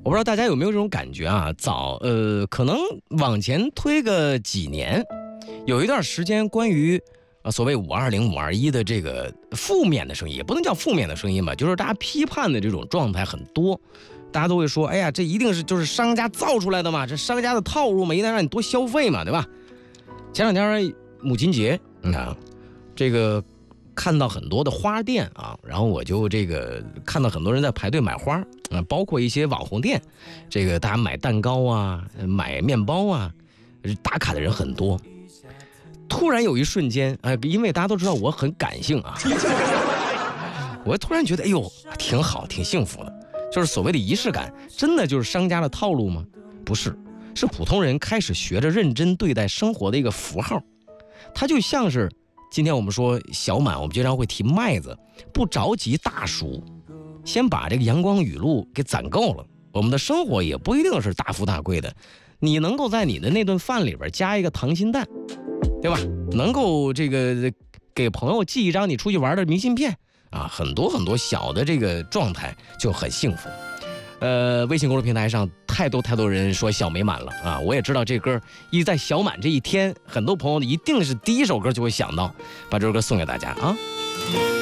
我不知道大家有没有这种感觉啊？可能往前推个几年，有一段时间关于所谓520、521的这个负面的声音，也不能叫负面的声音吧，就是大家批判的这种状态很多。大家都会说，哎呀，这一定是就是商家造出来的嘛，这商家的套路嘛，一定让你多消费嘛，对吧？前两天母亲节这个看到很多的花店啊，然后我就这个看到很多人在排队买花包括一些网红店，这个大家买蛋糕啊，买面包啊，打卡的人很多。突然有一瞬间因为大家都知道我很感性啊，我突然觉得，哎呦，挺好，挺幸福的。就是所谓的仪式感，真的就是商家的套路吗？不是，是普通人开始学着认真对待生活的一个符号。它就像是今天我们说小满，我们经常会提麦子，不着急大熟，先把这个阳光雨露给攒够了。我们的生活也不一定是大富大贵的，你能够在你的那顿饭里边加一个溏心蛋，对吧？能够这个给朋友寄一张你出去玩的明信片啊，很多很多小的这个状态就很幸福。微信公众平台上太多人说小美满了啊，我也知道这歌在小满这一天，很多朋友一定是第一首歌就会想到，把这首歌送给大家啊。